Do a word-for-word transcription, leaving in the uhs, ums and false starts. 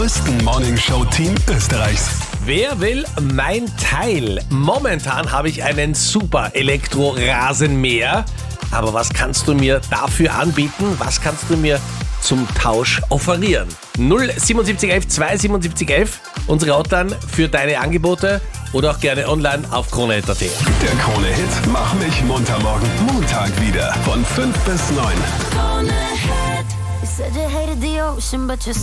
besten Morningshow-Team Österreichs. Wer will mein Teil? Momentan habe ich einen super Elektro-Rasenmäher. Aber was kannst du mir dafür anbieten? Was kannst du mir zum Tausch offerieren? null siebenundsiebzig elf zweihundertsiebenundsiebzig elf, unsere Hotline für deine Angebote oder auch gerne online auf krone punkt at. Der Krone-Hit Mach mich munter morgen Montag wieder von fünf bis neun.